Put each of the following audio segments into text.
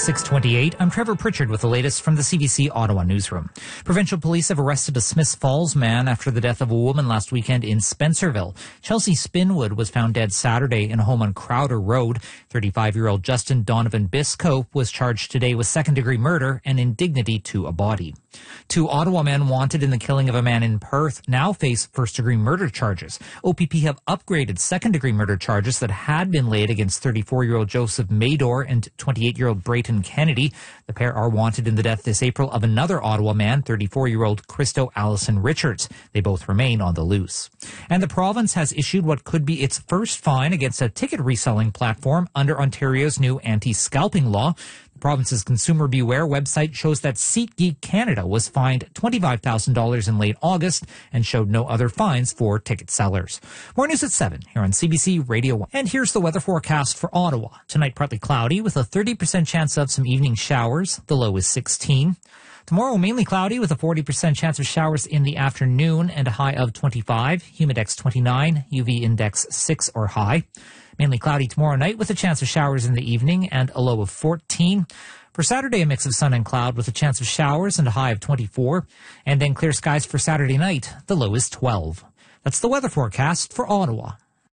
6:28. I'm Trevor Pritchard with the latest from the CBC Ottawa newsroom. Provincial police have arrested a Smiths Falls man after the death of a woman last weekend in Spencerville. Chelsea Spinwood was found dead Saturday in a home on Crowder Road. 35-year-old Justin Donovan Biscope was charged today with second-degree murder and indignity to a body. 2 Ottawa men wanted in the killing of a man in Perth now face first-degree murder charges. OPP have upgraded second-degree murder charges that had been laid against 34-year-old Joseph Mador and 28-year-old Brayton Kennedy. The pair are wanted in the death this April of another Ottawa man, 34-year-old Christo Allison Richards. They both remain on the loose. And the province has issued what could be its first fine against a ticket reselling platform under Ontario's new anti-scalping law. The province's Consumer Beware website shows that SeatGeek Canada was fined $25,000 in late August and showed no other fines for ticket sellers. More news at 7 here on CBC Radio 1. And here's the weather forecast for Ottawa. Tonight, partly cloudy with a 30% chance of some evening showers. The low is 16. Tomorrow, mainly cloudy with a 40% chance of showers in the afternoon and a high of 25. Humidex 29, UV index 6 or high. Mainly cloudy tomorrow night with a chance of showers in the evening and a low of 14. For Saturday, a mix of sun and cloud with a chance of showers and a high of 24. And then clear skies for Saturday night. The low is 12. That's the weather forecast for Ottawa.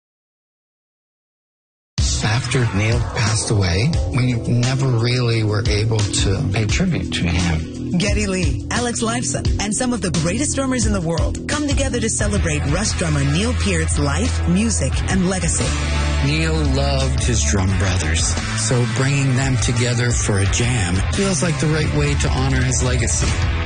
After Neil passed away, we never really were able to pay tribute to him. Geddy Lee, Alex Lifeson, and some of the greatest drummers in the world come together to celebrate Rush drummer Neil Peart's life, music, and legacy. Neil loved his drum brothers, so bringing them together for a jam feels like the right way to honor his legacy.